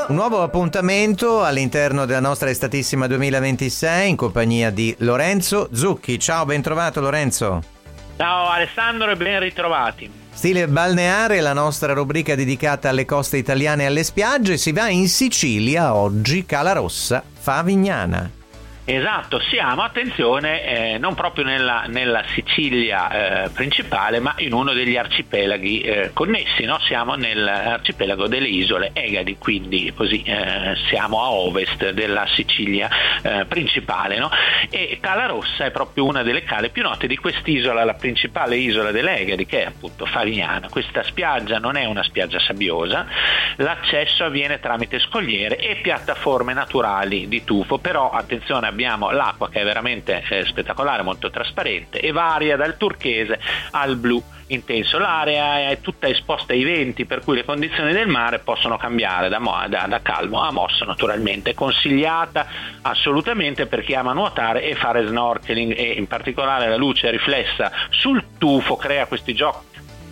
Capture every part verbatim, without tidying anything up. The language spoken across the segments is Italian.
Un nuovo appuntamento all'interno della nostra estatissima duemilaventisei in compagnia di Lorenzo Zucchi. Ciao, ben trovato Lorenzo. Ciao Alessandro e ben ritrovati. Stile balneare, la nostra rubrica dedicata alle coste italiane e alle spiagge. Si va in Sicilia oggi, Calarossa, Favignana. Esatto, siamo, attenzione, eh, non proprio nella, nella Sicilia eh, principale, ma in uno degli arcipelaghi eh, connessi, no? Siamo nell'arcipelago delle isole Egadi, quindi così eh, siamo a ovest della Sicilia eh, principale, no? E Calarossa è proprio una delle cale più note di quest'isola, la principale isola delle Egadi, che è appunto Favignana. Questa spiaggia non è una spiaggia sabbiosa, l'accesso avviene tramite scogliere e piattaforme naturali di tufo, però attenzione, abbiamo l'acqua che è veramente eh, spettacolare, molto trasparente e varia dal turchese al blu intenso. L'area è tutta esposta ai venti, per cui le condizioni del mare possono cambiare da, mo- da, da calmo a mosso naturalmente. Consigliata assolutamente per chi ama nuotare e fare snorkeling, e in particolare la luce riflessa sul tufo crea questi giochi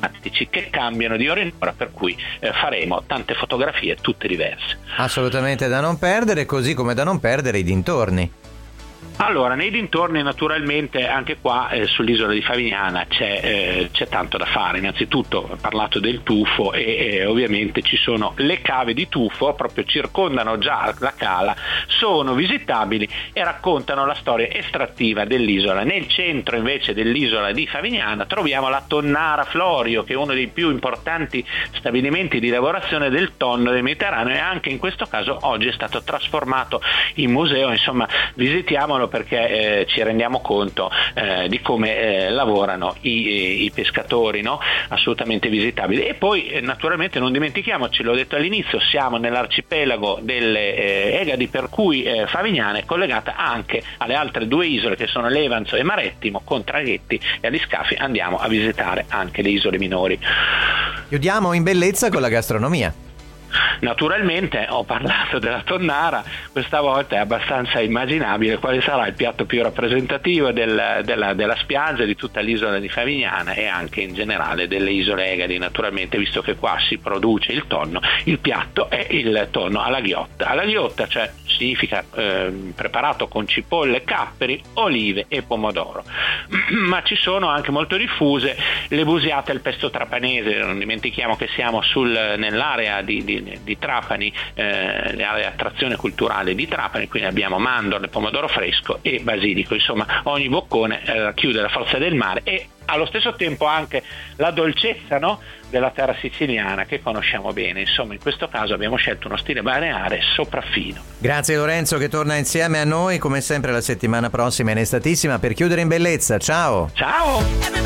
che cambiano di ora in ora, per cui eh, faremo tante fotografie tutte diverse. Assolutamente da non perdere, così come da non perdere i dintorni. Allora, nei dintorni naturalmente anche qua eh, sull'isola di Favignana c'è, eh, c'è tanto da fare. Innanzitutto ho parlato del tufo e eh, ovviamente ci sono le cave di tufo, proprio circondano già la cala, sono visitabili e raccontano la storia estrattiva dell'isola. Nel centro invece dell'isola di Favignana troviamo la Tonnara Florio, che è uno dei più importanti stabilimenti di lavorazione del tonno del Mediterraneo, e anche in questo caso oggi è stato trasformato in museo. Insomma, visitiamolo perché eh, ci rendiamo conto eh, di come eh, lavorano i, i pescatori, no? Assolutamente visitabili. E poi eh, naturalmente non dimentichiamoci, l'ho detto all'inizio, siamo nell'arcipelago delle eh, Egadi, per cui eh, Favignana è collegata anche alle altre due isole che sono Levanzo e Marettimo. Con traghetti e agli scafi andiamo a visitare anche le isole minori. Chiudiamo in bellezza con la gastronomia. Naturalmente ho parlato della tonnara, questa volta è abbastanza immaginabile quale sarà il piatto più rappresentativo del, della, della spiaggia, di tutta l'isola di Favignana e anche in generale delle isole Egadi. Naturalmente, visto che qua si produce il tonno, il piatto è il tonno alla ghiotta. Alla ghiotta, cioè, significa eh, preparato con cipolle, capperi, olive e pomodoro. Ma ci sono anche molto diffuse le busiate al pesto trapanese. Non dimentichiamo che siamo sul, nell'area di, di di Trapani, eh, l'area attrazione culturale di Trapani, quindi abbiamo mandorle, pomodoro fresco e basilico. Insomma, ogni boccone eh, chiude la forza del mare e allo stesso tempo anche la dolcezza, no? Della terra siciliana che conosciamo bene. Insomma, in questo caso abbiamo scelto uno stile balneare sopraffino. Grazie Lorenzo, che torna insieme a noi come sempre la settimana prossima in estatissima per chiudere in bellezza. Ciao! Ciao!